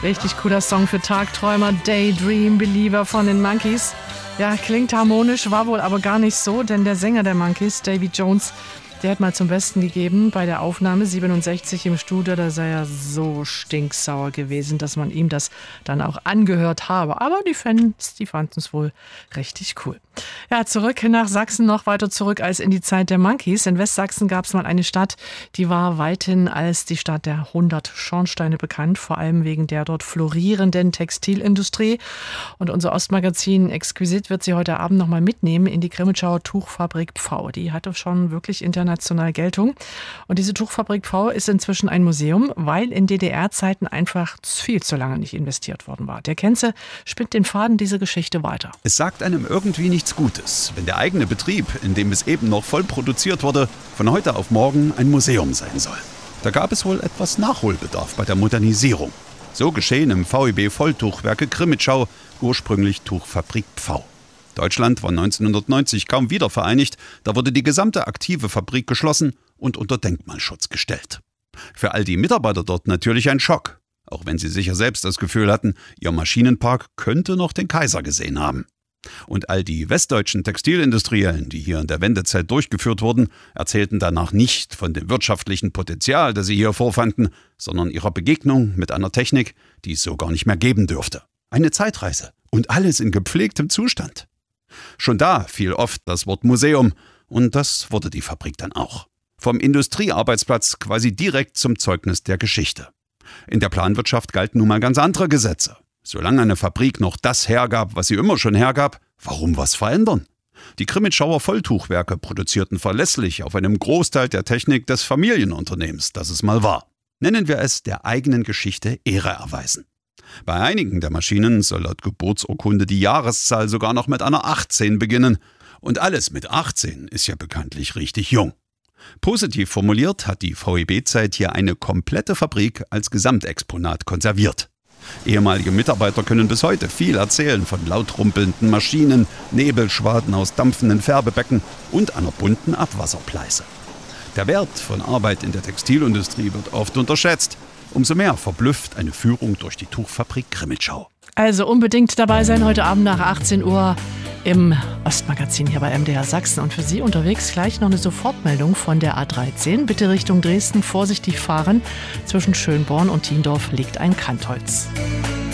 Richtig cooler Song für Tagträumer, Daydream Believer von den Monkees. Ja, klingt harmonisch, war wohl aber gar nicht so, denn der Sänger der Monkees, Davy Jones, der hat mal zum Besten gegeben bei der Aufnahme 67 im Studio, da sei er so stinksauer gewesen, dass man ihm das dann auch angehört habe. Aber die Fans, die fanden es wohl richtig cool. Ja, zurück nach Sachsen, noch weiter zurück als in die Zeit der Monkees. In Westsachsen gab es mal eine Stadt, die war weithin als die Stadt der 100 Schornsteine bekannt, vor allem wegen der dort florierenden Textilindustrie. Und unser Ostmagazin Exquisit wird Sie heute Abend noch mal mitnehmen in die Grimmitschauer Tuchfabrik Pfau. Die hatte schon wirklich international Geltung. Und diese Tuchfabrik Pfau ist inzwischen ein Museum, weil in DDR-Zeiten einfach viel zu lange nicht investiert worden war. Der Kenze spinnt den Faden dieser Geschichte weiter. Es sagt einem irgendwie nichts Gutes, wenn der eigene Betrieb, in dem es eben noch voll produziert wurde, von heute auf morgen ein Museum sein soll. Da gab es wohl etwas Nachholbedarf bei der Modernisierung. So geschehen im VEB Volltuchwerke Grimmitschau, ursprünglich Tuchfabrik Pfau. Deutschland war 1990 kaum wieder vereinigt, da wurde die gesamte aktive Fabrik geschlossen und unter Denkmalschutz gestellt. Für all die Mitarbeiter dort natürlich ein Schock, auch wenn sie sicher selbst das Gefühl hatten, ihr Maschinenpark könnte noch den Kaiser gesehen haben. Und all die westdeutschen Textilindustriellen, die hier in der Wendezeit durchgeführt wurden, erzählten danach nicht von dem wirtschaftlichen Potenzial, das sie hier vorfanden, sondern ihrer Begegnung mit einer Technik, die es so gar nicht mehr geben dürfte. Eine Zeitreise und alles in gepflegtem Zustand. Schon da fiel oft das Wort Museum und das wurde die Fabrik dann auch. Vom Industriearbeitsplatz quasi direkt zum Zeugnis der Geschichte. In der Planwirtschaft galten nun mal ganz andere Gesetze. Solange eine Fabrik noch das hergab, was sie immer schon hergab, warum was verändern? Die Grimmitschauer Volltuchwerke produzierten verlässlich auf einem Großteil der Technik des Familienunternehmens, das es mal war. Nennen wir es der eigenen Geschichte Ehre erweisen. Bei einigen der Maschinen soll laut Geburtsurkunde die Jahreszahl sogar noch mit einer 18 beginnen. Und alles mit 18 ist ja bekanntlich richtig jung. Positiv formuliert hat die VEB-Zeit hier eine komplette Fabrik als Gesamtexponat konserviert. Ehemalige Mitarbeiter können bis heute viel erzählen von laut rumpelnden Maschinen, Nebelschwaden aus dampfenden Färbebecken und einer bunten Abwasserpleiße. Der Wert von Arbeit in der Textilindustrie wird oft unterschätzt. Umso mehr verblüfft eine Führung durch die Tuchfabrik Grimmitschau. Also unbedingt dabei sein heute Abend nach 18 Uhr im Ostmagazin hier bei MDR Sachsen. Und für Sie unterwegs gleich noch eine Sofortmeldung von der A13. Bitte Richtung Dresden vorsichtig fahren. Zwischen Schönborn und Tiendorf liegt ein Kantholz.